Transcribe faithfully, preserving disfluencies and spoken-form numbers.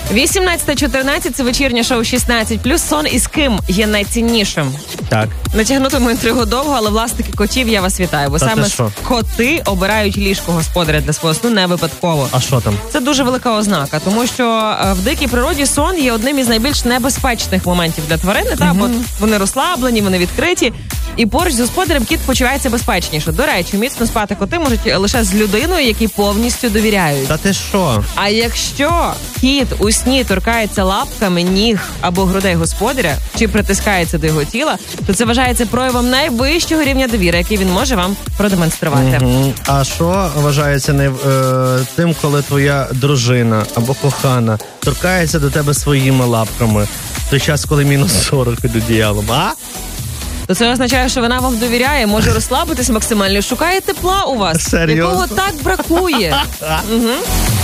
вісімнадцята чотирнадцять – це вечірнє шоу шістнадцять плюс. Сон із ким є найціннішим? Так. Натягнутиму інтригу довго, але власники котів, я вас вітаю. Бо Та саме ти що? коти обирають ліжко господаря для свого сну не випадково. А що там? Це дуже велика ознака, тому що е, в дикій природі сон є одним із найбільш небезпечних моментів для тварини, та, бо вони розслаблені, вони відкриті, і поруч з господарем кіт почувається безпечніше. До речі, міцно спати коти можуть лише з людиною, якій повністю довіряють. Та ти що? А якщо кіт у сні торкається лапками ніг або грудей господаря, чи притискається до його тіла, то це вважається проявом найвищого рівня довіри, який він може вам продемонструвати. Угу. А що вважається не, е, тим, коли твоя дружина або кохана торкається до тебе своїми лапками в той час, коли мінус сорок під одіялом, а? То це означає, що вона вам довіряє, може розслабитись максимально, шукає тепла у вас, Серйозно? якого так бракує. Угу.